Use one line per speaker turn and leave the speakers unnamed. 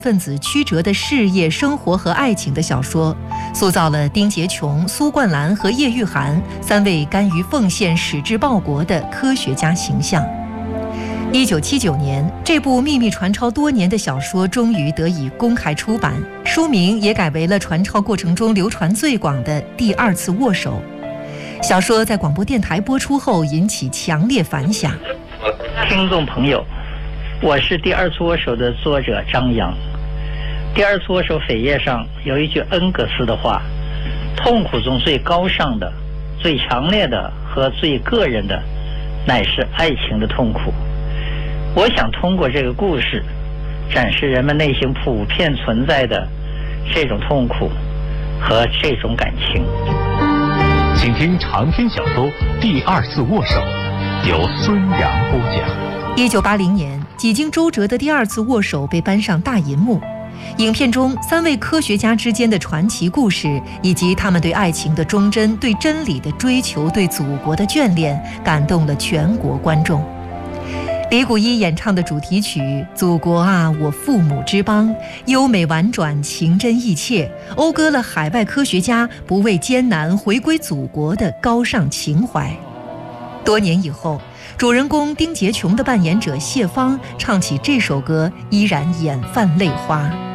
分子曲折的事业、生活和爱情的小说，塑造了丁洁琼、苏冠兰和叶玉涵3位甘于奉献、矢志报国的科学家形象。1979年，这部秘密传抄多年的小说终于得以公开出版，书名也改为了传抄过程中流传最广的《第二次握手》。小说在广播电台播出后引起强烈反响。
听众朋友，我是《第二次握手》的作者张扬。《第二次握手》扉页上有一句恩格斯的话：痛苦中最高尚的、最强烈的和最个人的，乃是爱情的痛苦。我想通过这个故事，展示人们内心普遍存在的这种痛苦和这种感情。
请听长篇小说《第二次握手》，由孙阳播讲。
1980年，几经周折的《第二次握手》被搬上大银幕。影片中3位科学家之间的传奇故事，以及他们对爱情的忠贞、对真理的追求、对祖国的眷恋，感动了全国观众。李谷一演唱的主题曲《祖国啊，我父母之邦》，优美婉转，情真意切，讴歌了海外科学家不畏艰难回归祖国的高尚情怀。多年以后，主人公丁洁琼的扮演者谢芳唱起这首歌，依然眼泛泪花。